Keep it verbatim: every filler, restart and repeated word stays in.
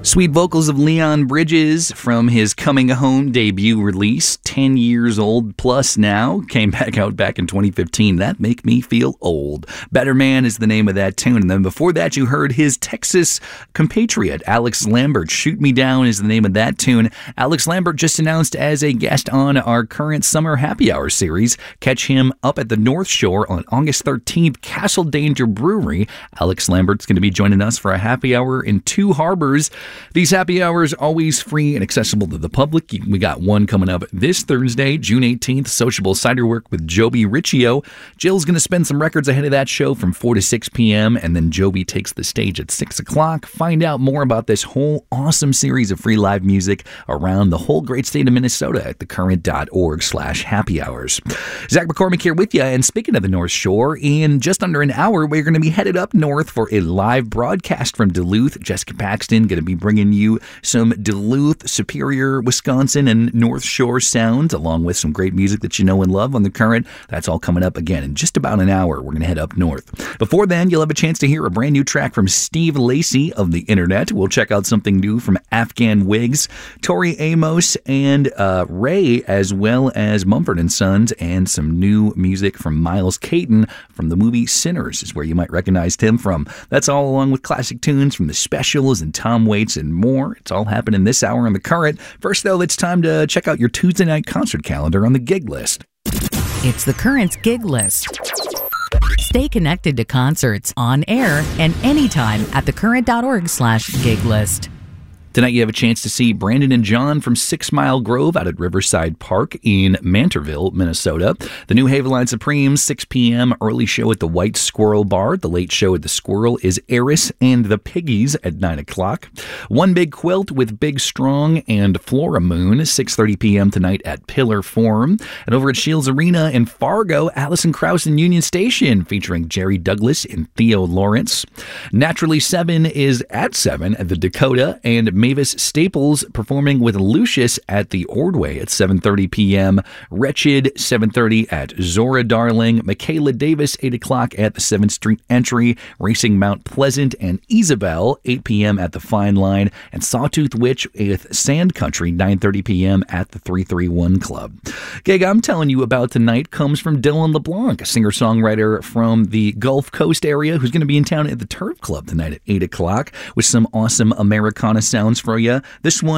Sweet vocals of Leon Bridges from his Coming Home debut release, ten years old plus now, came back out back in twenty fifteen. That Make Me Feel Old. Better Man is the name of that tune. And then before that, you heard his Texas compatriot, Alex Lambert. Shoot Me Down is the name of that tune. Alex Lambert just announced as a guest on our current Summer Happy Hour series. Catch him up at the North Shore on August thirteenth, Castle Danger Brewery. Alex Lambert's going to be joining us for a happy hour in Two Harbors. These happy hours always free and accessible to the public. We got one coming up this Thursday, June eighteenth, Sociable Cider Work with Joby Riccio. Jill's going to spin some records ahead of that show from four to six p.m., and then Joby takes the stage at six o'clock. Find out more about this whole awesome series of free live music around the whole great state of Minnesota at thecurrent.org slash happy hours. Zach McCormick here with you, and speaking of the North Shore, in just under an hour, we're going to be headed up north for a live broadcast from Duluth. Jessica Paxton going to be bringing you some Duluth, Superior, Wisconsin, and North Shore sounds, along with some great music that you know and love on the Current. That's all coming up again in just about an hour. We're going to head up north. Before then, you'll have a chance to hear a brand new track from Steve Lacy of the Internet. We'll check out something new from Afghan Wigs, Tori Amos, and uh, Ray, as well as Mumford and Sons, and some new music from Miles Caton from the movie Sinners is where you might recognize him from. That's all along with classic tunes from The Specials and Tom Waits and more. It's all happening this hour on the Current. First, though, it's time to check out your Tuesday night concert calendar on the gig list. It's the Current's gig list. Stay connected to concerts on air and anytime at thecurrent.org slash gig list. Tonight you have a chance to see Brandon and John from Six Mile Grove out at Riverside Park in Mantorville, Minnesota. The New Haveline Supremes, six p.m. early show at the White Squirrel Bar. The late show at the Squirrel is Eris and the Piggies at nine o'clock. One Big Quilt with Big Strong and Flora Moon, six thirty p.m. tonight at Pillar Forum. And over at Shields Arena in Fargo, Allison Krauss and Union Station featuring Jerry Douglas and Theo Lawrence. Naturally seven is at seven at the Dakota, and Mavis Staples performing with Lucius at the Ordway at seven thirty p.m. Wretched, seven thirty at Zora Darling. Michaela Davis, eight o'clock at the seventh Street Entry. Racing Mount Pleasant and Isabel, eight p.m. at the Fine Line. And Sawtooth Witch with Sand Country, nine thirty p.m. at the three thirty-one Club. Gig I'm telling you about tonight comes from Dylan LeBlanc, a singer-songwriter from the Gulf Coast area who's going to be in town at the Turf Club tonight at eight o'clock with some awesome Americana sounds for you. This one